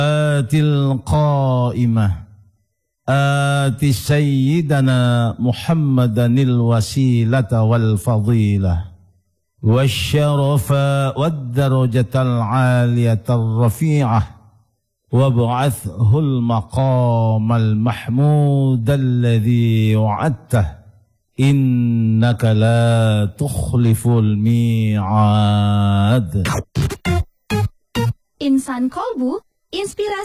القائمة آت سيدنا محمدا الوسيلة والفضيلة والشرف والدرجة العالية الرفيعة وابعثه المقام المحمود الذي وعدته إنك لا تخلف الميعاد. Insan Kolbu, inspirasi